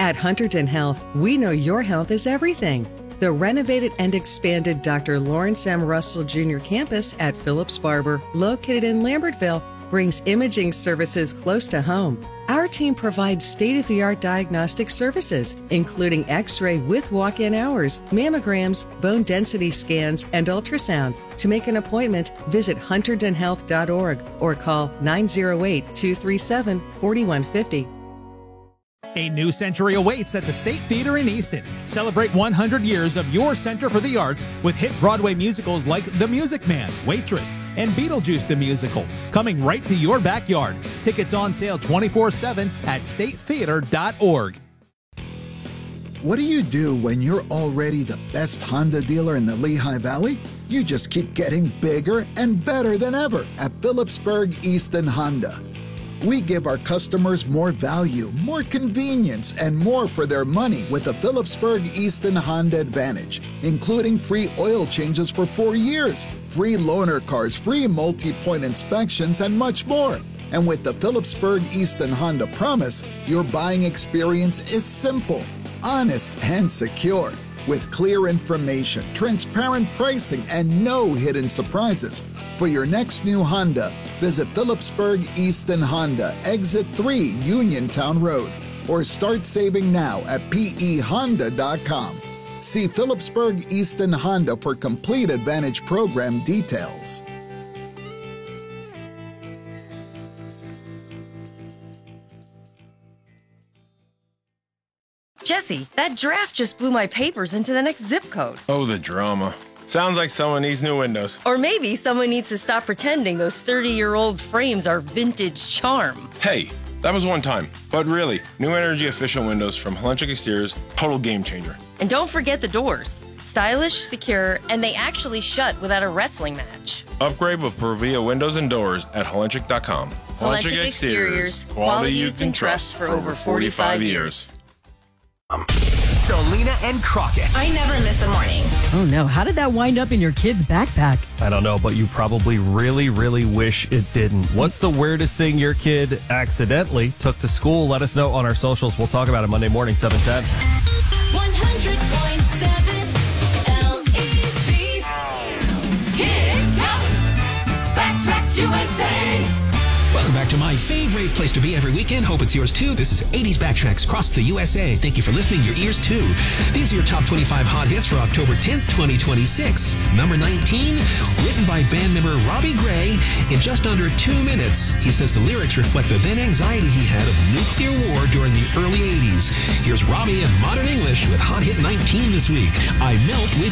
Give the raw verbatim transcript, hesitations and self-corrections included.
At Hunterdon Health, we know your health is everything. The renovated and expanded Doctor Lawrence M. Russell Junior campus at Phillips Barber, located in Lambertville, brings imaging services close to home. Our team provides state-of-the-art diagnostic services, including X-ray with walk-in hours, mammograms, bone density scans, and ultrasound. To make an appointment, visit hunterdon health dot org or call nine oh eight, two three seven, four one five zero. A new century awaits at the State Theater in Easton. Celebrate one hundred years of your Center for the Arts with hit Broadway musicals like The Music Man, Waitress, and Beetlejuice the Musical, coming right to your backyard. Tickets on sale twenty-four seven at state theater dot org. What do you do when you're already the best Honda dealer in the Lehigh Valley? You just keep getting bigger and better than ever at Phillipsburg Easton Honda. We give our customers more value, more convenience, and more for their money with the Phillipsburg Easton Honda Advantage, including free oil changes for four years, free loaner cars, free multi-point inspections, and much more. And with the Phillipsburg Easton Honda Promise, your buying experience is simple, honest, and secure. With clear information, transparent pricing, and no hidden surprises. For your next new Honda, visit Phillipsburg Easton Honda, Exit three, Uniontown Road, or start saving now at P E honda dot com. See Phillipsburg Easton Honda for complete Advantage program details. Jesse, that draft just blew my papers into the next zip code. Oh, the drama. Sounds like someone needs new windows. Or maybe someone needs to stop pretending those thirty-year-old frames are vintage charm. Hey, that was one time. But really, New Energy Efficient Windows from Helentric Exteriors, total game changer. And don't forget the doors. Stylish, secure, and they actually shut without a wrestling match. Upgrade with Provia Windows and Doors at helentric dot com. Helentric Exteriors, quality you can trust for over forty-five years. Selena and Crockett. I never miss a morning. Oh no, how did that wind up in your kid's backpack? I don't know, but you probably really, really wish it didn't. What's the weirdest thing your kid accidentally took to school? Let us know on our socials. We'll talk about it Monday morning, seven ten. one hundred point seven L E V. Here it comes. Backtracks U S A. Welcome back to my favorite place to be every weekend. Hope it's yours too. This is eighties Backtracks across the U S A. Thank you for listening. Your ears too. These are your top twenty-five hot hits for October tenth, twenty twenty-six. Number nineteen, written by band member Robbie Gray. In just under two minutes, he says the lyrics reflect the then anxiety he had of nuclear war during the early eighties. Here's Robbie in modern English with hot hit nineteen this week. I Melt With